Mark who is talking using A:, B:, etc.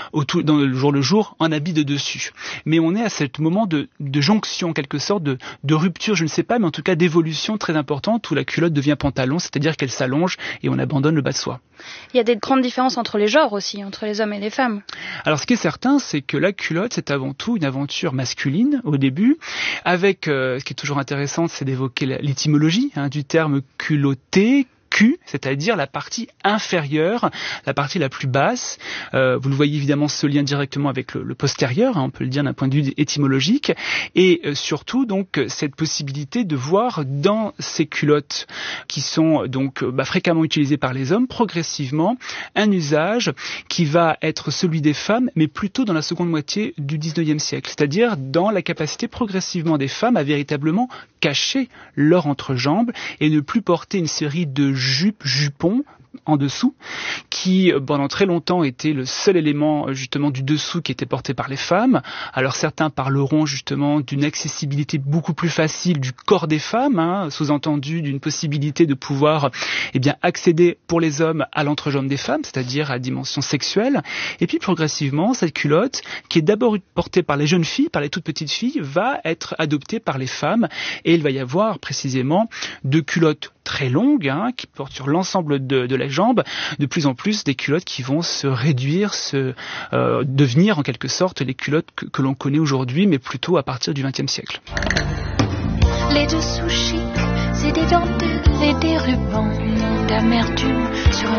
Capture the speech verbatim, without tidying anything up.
A: au tout, dans le jour le jour en habit de dessus. Mais on est à ce moment de, de jonction, en quelque sorte, de, de rupture, je ne sais pas, mais en tout cas d'évolution très importante où la culotte devient pantalon, c'est-à-dire qu'elle s'allonge et on abandonne le bas de soie.
B: Il y a des grandes différences entre les genres aussi, entre les hommes et les femmes.
A: Alors ce qui est certain, c'est que la culotte, c'est avant tout une aventure masculine au début, avec, euh, ce qui est toujours intéressant, c'est d'évoquer l'étymologie hein, du terme culotté, Q, c'est-à-dire la partie inférieure, la partie la plus basse. Euh, vous le voyez évidemment ce lien directement avec le, le postérieur, hein, on peut le dire d'un point de vue étymologique, et euh, surtout donc cette possibilité de voir dans ces culottes qui sont donc bah, fréquemment utilisées par les hommes, progressivement un usage qui va être celui des femmes, mais plutôt dans la seconde moitié du dix-neuvième siècle, c'est-à-dire dans la capacité progressivement des femmes à véritablement cacher leur entrejambe et ne plus porter une série de jupes, jupons en dessous, qui pendant très longtemps était le seul élément justement du dessous qui était porté par les femmes. Alors certains parleront justement d'une accessibilité beaucoup plus facile du corps des femmes, hein, sous-entendu d'une possibilité de pouvoir eh bien accéder pour les hommes à l'entrejambe des femmes, c'est-à-dire à la dimension sexuelle. Et puis progressivement, cette culotte, qui est d'abord portée par les jeunes filles, par les toutes petites filles, va être adoptée par les femmes, et il va y avoir précisément deux culottes très longues, hein, qui portent sur l'ensemble de, de la jambe, de plus en plus des culottes qui vont se réduire, se euh, devenir en quelque sorte les culottes que, que l'on connaît aujourd'hui, mais plutôt à partir du vingtième siècle.
C: Les dessous chics, c'est des dentelles et des rubans d'amertume sur un